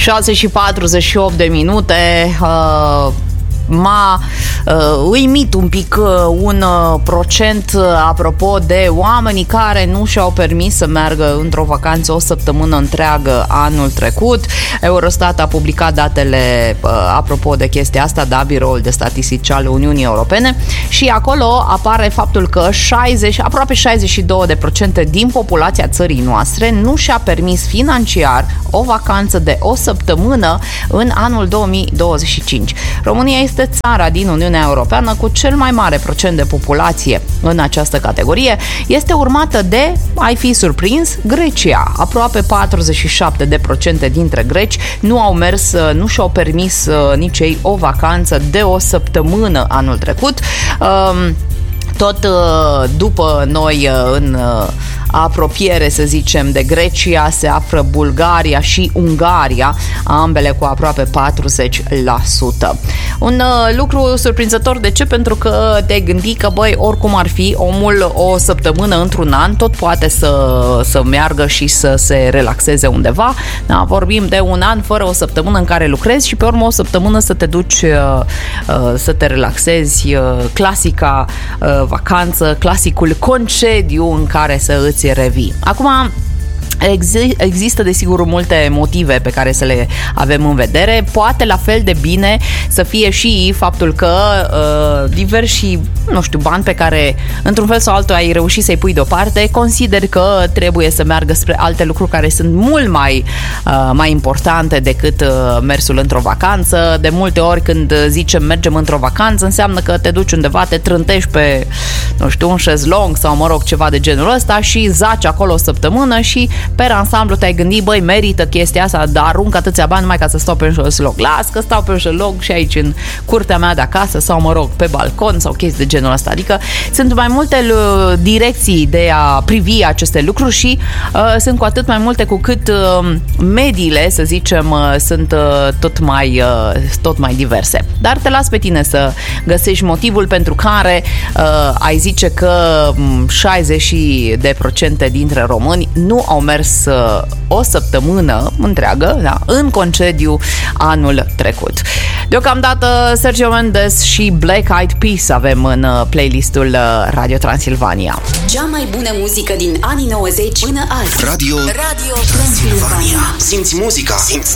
6:48. M-a uimit un pic un procent apropo de oamenii care nu și-au permis să meargă într-o vacanță o săptămână întreagă anul trecut. Eurostat a publicat datele apropo de chestia asta, da, Biroul de Statistici al Uniunii Europene, și acolo apare faptul că aproape 62% din populația țării noastre nu și-a permis financiar o vacanță de o săptămână în anul 2025. România este țara din Uniunea Europeană cu cel mai mare procent de populație în această categorie. Este urmată de, ai fi surprins, Grecia. Aproape 47% dintre greci nu au mers, nu și-au permis nici ei o vacanță de o săptămână anul trecut. Tot după noi în apropiere, să zicem, de Grecia se află Bulgaria și Ungaria, ambele cu aproape 40%. Un lucru surprinzător, de ce? Pentru că te gândi că, băi, oricum ar fi, omul o săptămână într-un an tot poate să meargă și să se relaxeze undeva. Da, vorbim de un an fără o săptămână în care lucrezi și pe urmă o săptămână să te duci să te relaxezi, clasica vacanță, clasicul concediu în care să îți revii. Acum, există desigur multe motive pe care să le avem în vedere. Poate la fel de bine să fie și faptul că diversi, nu știu, bani pe care într-un fel sau altul ai reușit să-i pui deoparte, consideri că trebuie să meargă spre alte lucruri care sunt mult mai importante decât mersul într-o vacanță. De multe ori când zicem mergem într-o vacanță, înseamnă că te duci undeva, te trântești pe, nu știu, un șezlong sau, mă rog, ceva de genul ăsta și zaci acolo o săptămână și per ansamblu te-ai gândit, băi, merită chestia asta, dar arunc atâția bani numai ca să stau pe un șezlong. Las că stau pe un șezlong și aici în curtea mea de acasă sau, mă rog, pe balcon sau chestii de genul ăsta. Adică sunt mai multe direcții de a privi aceste lucruri și sunt cu atât mai multe cu cât mediile, să zicem, sunt tot mai diverse. Dar te las pe tine să găsești motivul pentru care ai zice că 60% dintre români nu au mers o săptămână întreagă, da, în concediu anul trecut. Deocamdată Sergio Mendes și Black Eyed Peas avem în playlistul Radio Transilvania. Cea mai bună muzică din anii 90 până azi. Radio Transilvania. Simți muzica, simți